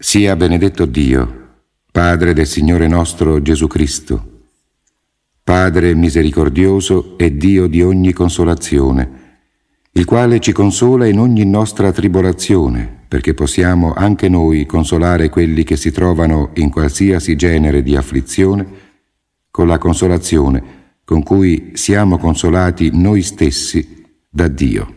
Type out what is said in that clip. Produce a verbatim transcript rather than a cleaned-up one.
Sia benedetto Dio, Padre del Signore nostro Gesù Cristo, Padre misericordioso e Dio di ogni consolazione, il quale ci consola in ogni nostra tribolazione, perché possiamo anche noi consolare quelli che si trovano in qualsiasi genere di afflizione, con la consolazione con cui siamo consolati noi stessi da Dio.